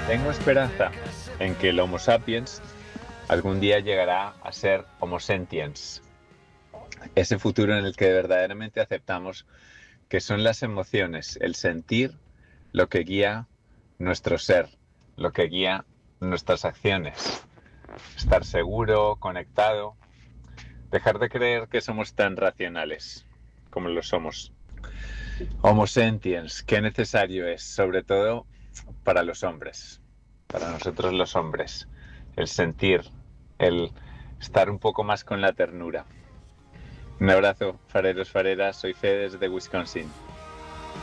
Tengo esperanza en que el Homo sapiens algún día llegará a ser Homo sentiens, ese futuro en el que verdaderamente aceptamos que son las emociones, el sentir, lo que guía nuestro ser, lo que guía nuestras acciones. Estar seguro, conectado, dejar de creer que somos tan racionales como lo somos. Homo sentiens, qué necesario es, sobre todo para los hombres, para nosotros los hombres, el sentir, el estar un poco más con la ternura. Un abrazo, fareros, fareras, soy Fede desde Wisconsin.